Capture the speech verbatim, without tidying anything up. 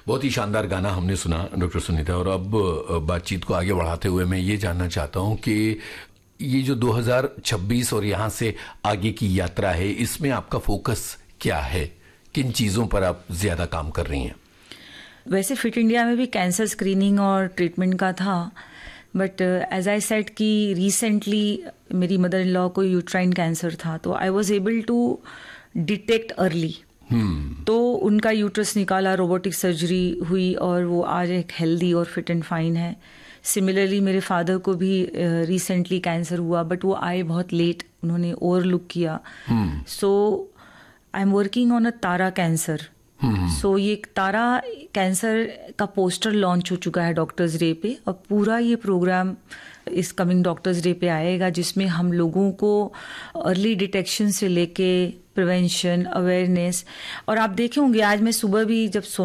बहुत ही शानदार गाना हमने सुना डॉक्टर सुनीता। और अब बातचीत को आगे बढ़ाते हुए मैं ये जानना चाहता हूँ कि ये जो दो हज़ार छब्बीस और यहाँ से आगे की यात्रा है, इसमें आपका फोकस क्या है? किन चीज़ों पर आप ज़्यादा काम कर रही हैं? वैसे फिट इंडिया में भी कैंसर स्क्रीनिंग और ट्रीटमेंट का था, बट एज आई सेड कि रिसेंटली मेरी मदर इन लॉ को यूट्राइन कैंसर था, तो I was able to detect early. तो उनका यूट्रस निकाला, रोबोटिक सर्जरी हुई और वो आज एक हेल्दी और फिट एंड फाइन है। सिमिलरली मेरे फादर को भी रिसेंटली uh, कैंसर हुआ, बट वो आए बहुत लेट, उन्होंने ओवरलुक किया। सो I am working on a Tara cancer. सो ये तारा कैंसर का पोस्टर लॉन्च हो चुका है डॉक्टर्स डे पे, और पूरा ये प्रोग्राम इस कमिंग डॉक्टर्स डे पे आएगा, जिसमें हम लोगों को अर्ली डिटेक्शन से लेके प्रिवेंशन, अवेयरनेस। और आप देखे होंगे आज मैं सुबह भी जब